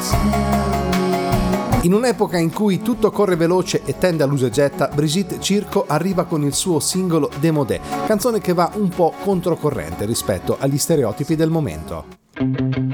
In un'epoca in cui tutto corre veloce e tende all'usa e getta, Brigitte Circo arriva con il suo singolo Démodé, canzone che va un po' controcorrente rispetto agli stereotipi del momento.